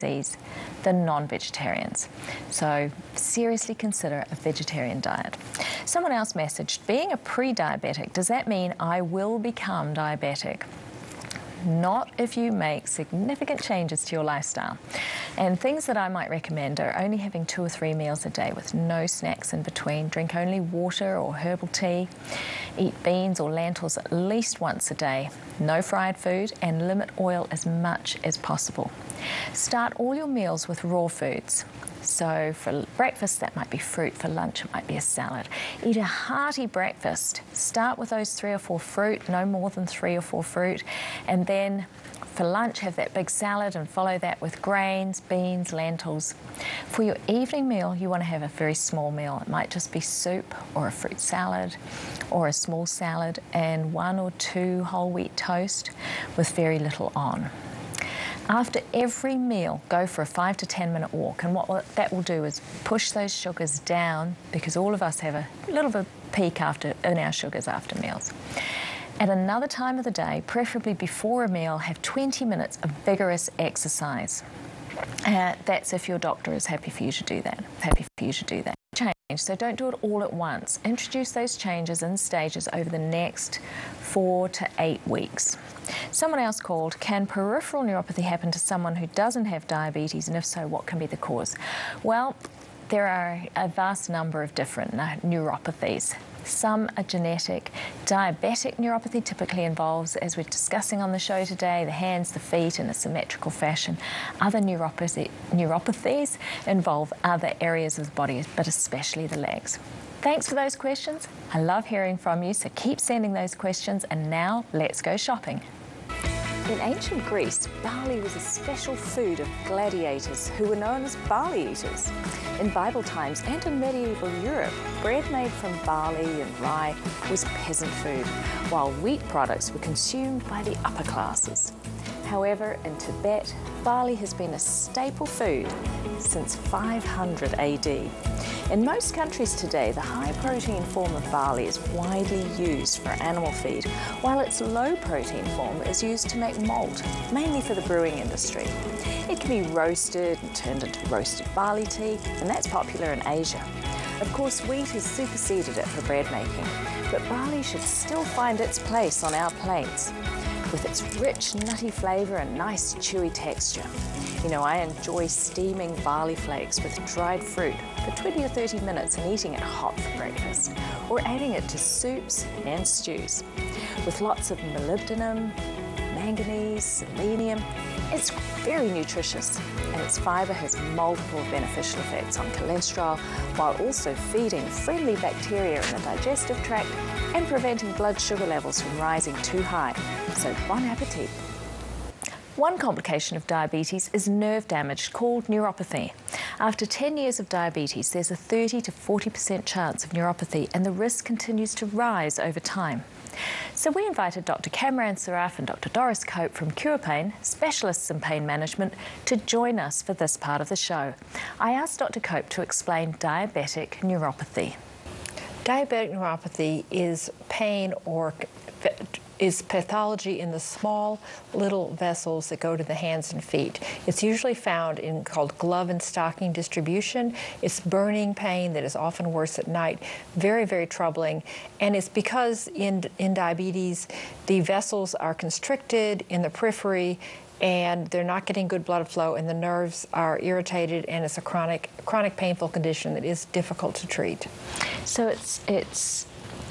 disease than non-vegetarians. So seriously consider a vegetarian diet. Someone else messaged, being a pre-diabetic, does that mean I will become diabetic? Not if you make significant changes to your lifestyle. And things that I might recommend are only having 2 or 3 meals a day with no snacks in between, drink only water or herbal tea, eat beans or lentils at least once a day, no fried food, and limit oil as much as possible. Start all your meals with raw foods. So for breakfast, that might be fruit. For lunch, it might be a salad. Eat a hearty breakfast. Start with those 3 or 4 fruit, no more than 3 or 4 fruit. And then for lunch, have that big salad and follow that with grains, beans, lentils. For your evening meal, you want to have a very small meal. It might just be soup or a fruit salad or a small salad and 1 or 2 whole wheat toast with very little on. After every meal, go for a 5 to 10 minute walk, and what that will do is push those sugars down, because all of us have a little bit of peak in our sugars after meals. At another time of the day, preferably before a meal, have 20 minutes of vigorous exercise. That's if your doctor is happy for you to do that. Change, so don't do it all at once. Introduce those changes in stages over the next 4 to 8 weeks. Someone else called, can peripheral neuropathy happen to someone who doesn't have diabetes, and if so, what can be the cause? Well, there are a vast number of different neuropathies. Some are genetic. Diabetic neuropathy typically involves, as we're discussing on the show today, the hands, the feet in a symmetrical fashion. Other neuropathies involve other areas of the body, but especially the legs. Thanks for those questions. I love hearing from you, so keep sending those questions. And now, let's go shopping. In ancient Greece, barley was a special food of gladiators who were known as barley eaters. In Bible times and in medieval Europe, bread made from barley and rye was peasant food, while wheat products were consumed by the upper classes. However, in Tibet, barley has been a staple food since 500 AD. In most countries today, the high-protein form of barley is widely used for animal feed, while its low-protein form is used to make malt, mainly for the brewing industry. It can be roasted and turned into roasted barley tea, and that's popular in Asia. Of course, wheat has superseded it for bread making, but barley should still find its place on our plates, with its rich, nutty flavour and nice, chewy texture. You know, I enjoy steaming barley flakes with dried fruit for 20 or 30 minutes and eating it hot for breakfast, or adding it to soups and stews. With lots of molybdenum, manganese, selenium, it's very nutritious, and its fibre has multiple beneficial effects on cholesterol, while also feeding friendly bacteria in the digestive tract and preventing blood sugar levels from rising too high. So bon appetit. One complication of diabetes is nerve damage called neuropathy. After 10 years of diabetes, there's a 30 to 40% chance of neuropathy, and the risk continues to rise over time. So we invited Dr. Kamran Saraf and Dr. Doris Cope from Cure Pain, specialists in pain management, to join us for this part of the show. I asked Dr. Cope to explain diabetic neuropathy. Diabetic neuropathy is pain or is pathology in the small little vessels that go to the hands and feet. It's usually found in called glove and stocking distribution. It's burning pain that is often worse at night, very, very troubling. And it's because in diabetes, the vessels are constricted in the periphery, and they're not getting good blood flow, and the nerves are irritated, and it's a chronic painful condition that is difficult to treat. So it's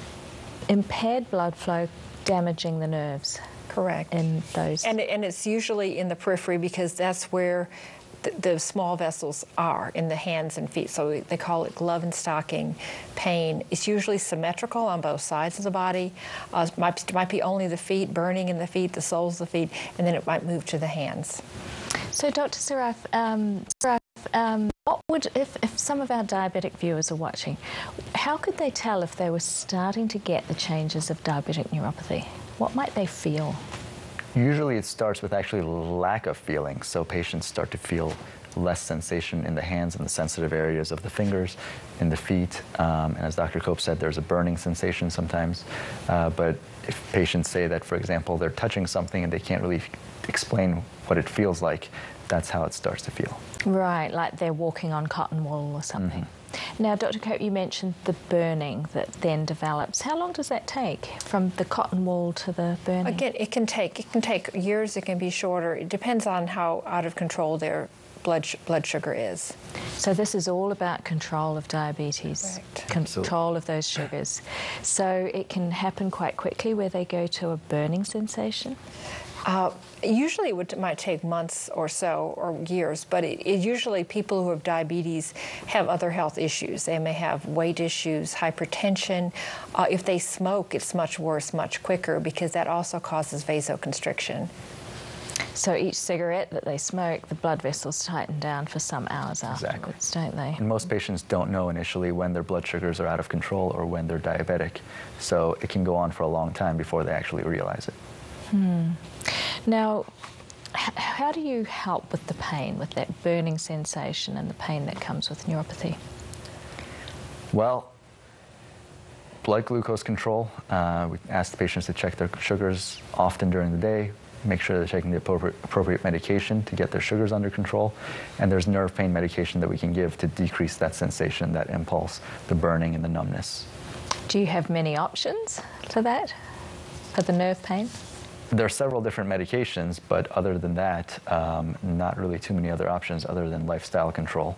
impaired blood flow damaging the nerves. Correct. In those. And it's usually in the periphery, because that's where the small vessels are, in the hands and feet. So they call it glove and stocking pain. It's usually symmetrical on both sides of the body. It might be only the feet, burning in the feet, the soles of the feet, and then it might move to the hands. So Dr. Saraf, what would, if some of our diabetic viewers are watching, how could they tell if they were starting to get the changes of diabetic neuropathy? What might they feel? Usually it starts with actually lack of feeling, so patients start to feel less sensation in the hands and the sensitive areas of the fingers, in the feet, and as Dr. Cope said, there's a burning sensation sometimes, but if patients say that, for example, they're touching something and they can't really explain what it feels like, that's how it starts to feel. Right, like they're walking on cotton wool or something. Now, Dr. Cope, you mentioned the burning that then develops. How long does that take from the cotton wool to the burning? Again, it can take years. It can be shorter. It depends on how out of control their blood sugar is. So this is all about control of diabetes, Correct. control of those sugars. So it can happen quite quickly where they go to a burning sensation? Usually it might take months or so, or years, but it usually people who have diabetes have other health issues. They may have weight issues, hypertension. If they smoke, it's much worse, much quicker, because that also causes vasoconstriction. So each cigarette that they smoke, the blood vessels tighten down for some hours afterwards, don't they? And most patients don't know initially when their blood sugars are out of control or when they're diabetic. So it can go on for a long time before they actually realize it. Now, how do you help with the pain, with that burning sensation and the pain that comes with neuropathy? Well, blood glucose control. We ask the patients to check their sugars often during the day, make sure they're taking the appropriate medication to get their sugars under control. And there's nerve pain medication that we can give to decrease that sensation, that impulse, the burning and the numbness. Do you have many options for that, for the nerve pain? There are several different medications, but other than that, not really too many other options other than lifestyle control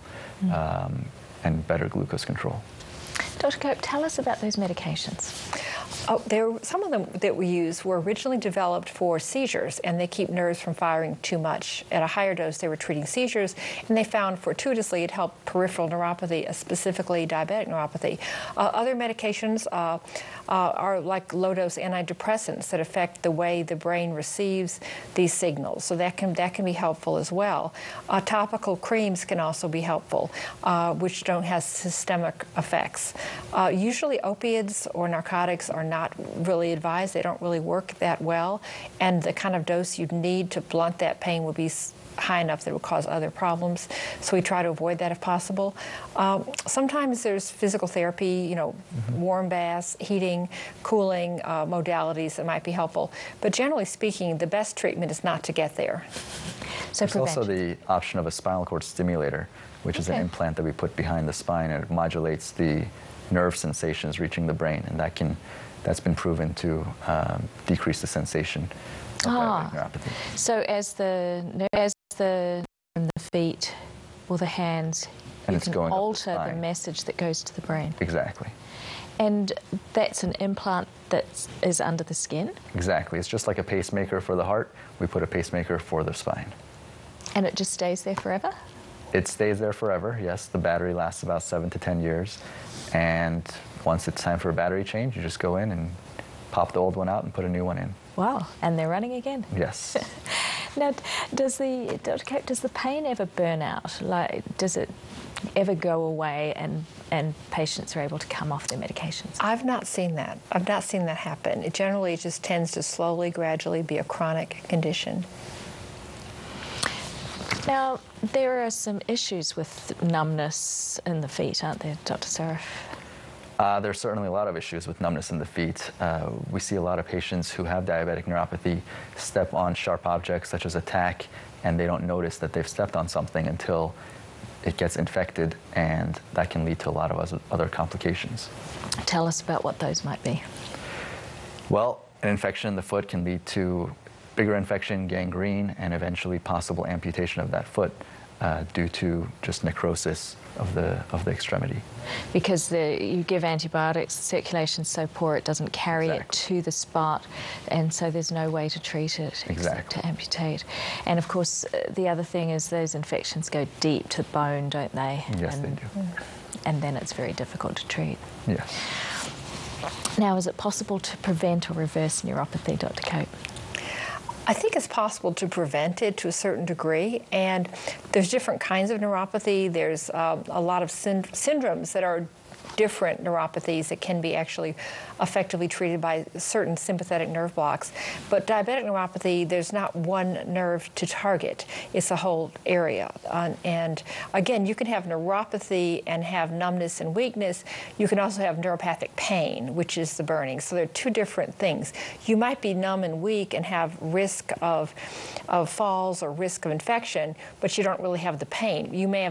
and better glucose control. Dr. Cope, tell us about those medications. Some of them that we use were originally developed for seizures, and they keep nerves from firing too much. At a higher dose, they were treating seizures, and they found fortuitously it helped peripheral neuropathy, specifically diabetic neuropathy. Other medications are like low-dose antidepressants that affect the way the brain receives these signals, so that can be helpful as well. Topical creams can also be helpful, which don't have systemic effects. Usually opiates or narcotics are not really advised. They don't really work that well, and the kind of dose you'd need to blunt that pain would be high enough that it would cause other problems, so we try to avoid that if possible. Sometimes there's physical therapy, warm baths, heating, cooling modalities that might be helpful, but generally speaking, the best treatment is not to get there. So there's also the option of a spinal cord stimulator, which is an implant that we put behind the spine, and it modulates the nerve sensations reaching the brain, and that's been proven to decrease the sensation of diabetic neuropathy. So as the nerve in the feet or the hands, and you it's can going alter the message that goes to the brain. Exactly. And that's an implant that is under the skin? Exactly. It's just like a pacemaker for the heart. We put a pacemaker for the spine. And it just stays there forever? It stays there forever, yes. The battery lasts about 7 to 10 years. And once it's time for a battery change, you just go in and pop the old one out and put a new one in. Wow, and they're running again? Yes. Now, does the pain ever burn out? Like, does it ever go away and patients are able to come off their medications? I've not seen that. I've not seen that happen. It generally just tends to slowly, gradually be a chronic condition. Now, there are some issues with numbness in the feet, aren't there, Dr. Sarif? There's certainly a lot of issues with numbness in the feet. We see a lot of patients who have diabetic neuropathy step on sharp objects such as a tack, and they don't notice that they've stepped on something until it gets infected, and that can lead to a lot of other complications. Tell us about what those might be. Well, an infection in the foot can lead to bigger infection, gangrene, and eventually possible amputation of that foot due to just necrosis of the extremity. Because you give antibiotics, the circulation's so poor it doesn't carry it to the spot, and so there's no way to treat it except to amputate. And of course, the other thing is those infections go deep to the bone, don't they? Yes, they do. And then it's very difficult to treat. Yes. Now, is it possible to prevent or reverse neuropathy, Dr. Cope? I think it's possible to prevent it to a certain degree, and there's different kinds of neuropathy. There's a lot of syndromes that are different neuropathies that can be actually effectively treated by certain sympathetic nerve blocks. But diabetic neuropathy, there's not one nerve to target. It's a whole area. And again, you can have neuropathy and have numbness and weakness. You can also have neuropathic pain, which is the burning. So they're two different things. You might be numb and weak and have risk of falls or risk of infection, but you don't really have the pain. You may have